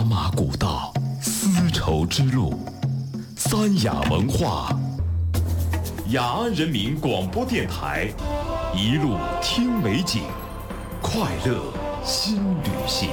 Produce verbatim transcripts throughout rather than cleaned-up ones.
茶马古道，丝绸之路，三雅文化，雅安人民广播电台，一路听美景，快乐新旅行。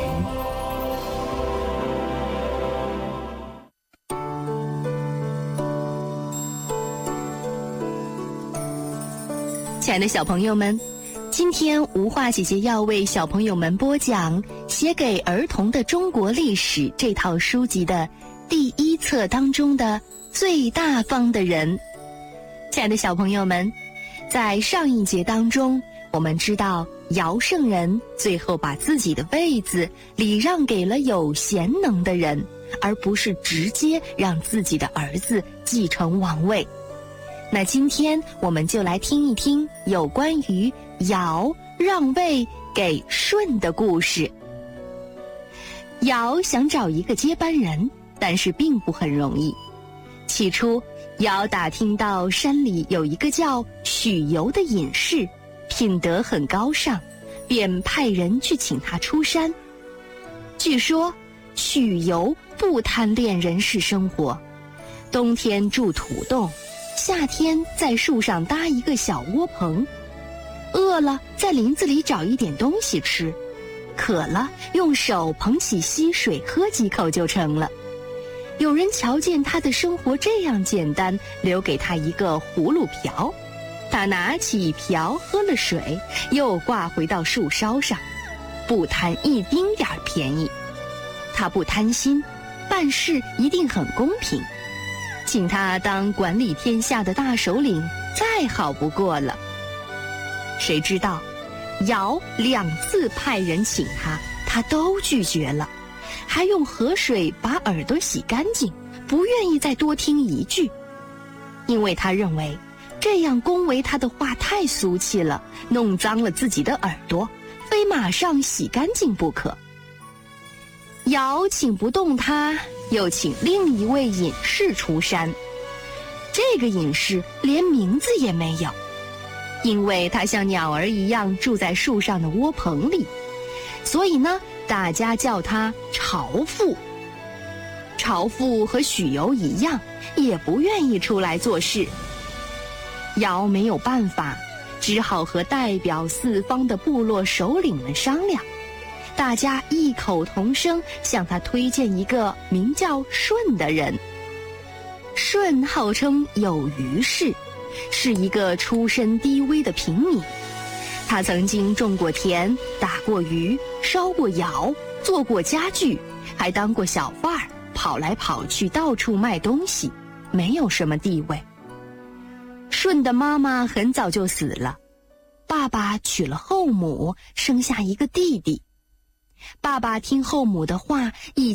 亲爱的小朋友们，今天吴化姐姐要为小朋友们播讲《写给儿童的中国历史》这套书籍的第一册当中的最大方的人。亲爱的小朋友们，在上一节当中，我们知道尧圣人最后把自己的位子礼让给了有贤能的人，而不是直接让自己的儿子继承王位。那今天我们就来听一听有关于尧让位给舜的故事。尧想找一个接班人，但是并不很容易。起初，尧打听到山里有一个叫许由的隐士，品德很高尚，便派人去请他出山。据说，许由不贪恋人世生活，冬天住土洞，夏天在树上搭一个小窝棚，饿了在林子里找一点东西吃，渴了用手捧起溪水喝几口就成了。有人瞧见他的生活这样简单，留给他一个葫芦瓢，他拿起瓢喝了水，又挂回到树梢上，不贪一丁点儿便宜。他不贪心，办事一定很公平，请他当管理天下的大首领，再好不过了。谁知道，尧两次派人请他，他都拒绝了，还用河水把耳朵洗干净，不愿意再多听一句，因为他认为这样恭维他的话太俗气了，弄脏了自己的耳朵，非马上洗干净不可。尧请不动他，又请另一位隐士出山。这个隐士连名字也没有，因为他像鸟儿一样住在树上的窝棚里，所以呢，大家叫他巢父。巢父和许由一样，也不愿意出来做事。尧没有办法，只好和代表四方的部落首领们商量，大家异口同声向他推荐一个名叫舜的人。舜号称有余氏，是一个出身低微的平民。他曾经种过田，打过鱼，烧过窑，做过家具，还当过小贩儿，跑来跑去，到处卖东西，没有什么地位。舜的妈妈很早就死了，爸爸娶了后母，生下一个弟弟。爸爸听后母的话，一